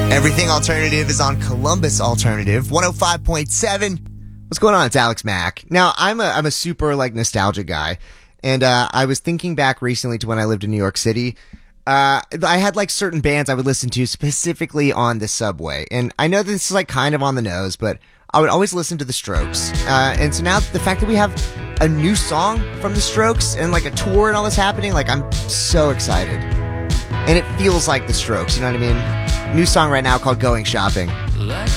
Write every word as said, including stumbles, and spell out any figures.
Everything Alternative is on Columbus Alternative, one oh five point seven. What's going on? It's Alex Mack. Now, I'm a, I'm a super, like, nostalgia guy, and uh, I was thinking back recently to when I lived in New York City. Uh, I had, like, certain bands I would listen to specifically on the subway, and I know this is, like, kind of on the nose, but I would always listen to The Strokes. Uh, and so now the fact that we have a new song from The Strokes and, like, a tour and all this happening, like, I'm so excited. And it feels like The Strokes, you know what I mean? New song right now called Going Shopping.